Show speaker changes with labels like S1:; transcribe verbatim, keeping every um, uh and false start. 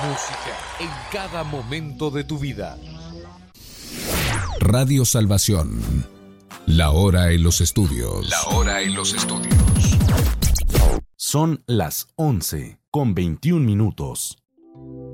S1: Música en cada momento de tu vida.
S2: Radio Salvación. La hora en los estudios.
S3: La hora en los estudios. Son las once con veintiún minutos.